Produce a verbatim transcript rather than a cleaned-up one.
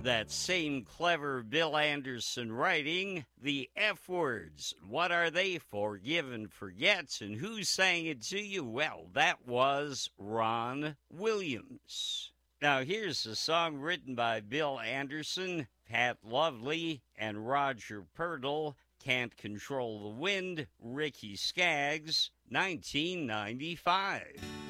That same clever Bill Anderson writing, the F words. What are they? Forgive and forgets. And who sang it to you? Well, that was Ron Williams. Now, here's a song written by Bill Anderson, Pat Lovely, and Roger Purdle. Can't Control the Wind, Ricky Skaggs, nineteen ninety-five.